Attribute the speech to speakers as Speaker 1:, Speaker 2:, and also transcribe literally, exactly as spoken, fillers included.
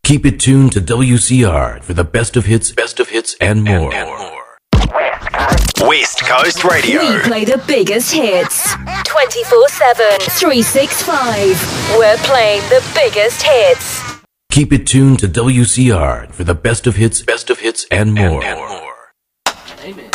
Speaker 1: Keep it tuned to W C R for the best of hits, best of hits, and more.
Speaker 2: And, and more. West Coast Radio.
Speaker 3: We play the biggest hits twenty-four seven, three sixty-five. We're playing the biggest hits.
Speaker 1: Keep it tuned to W C R for the best of hits, best of hits, and more.
Speaker 2: And, and more.
Speaker 4: Amen.